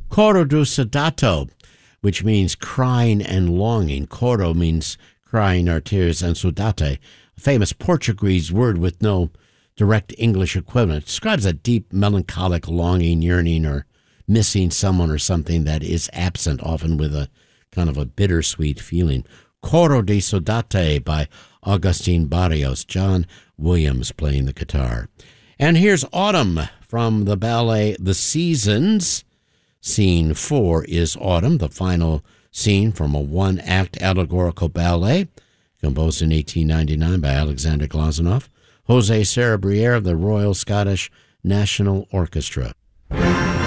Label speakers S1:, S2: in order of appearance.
S1: Coro do Sodato, which means crying and longing. Coro means crying our tears, and Sodate, a famous Portuguese word with no direct English equivalent, describes a deep melancholic longing, yearning, or missing someone or something that is absent, often with a kind of a bittersweet feeling. Coro de Sodate by Augustine Barrios, John Williams playing the guitar. And here's Autumn from the ballet The Seasons. Scene 4 is Autumn, the final scene from a one-act allegorical ballet composed in 1899 by Alexander Glazunov, José Sarrabriere of the Royal Scottish National Orchestra.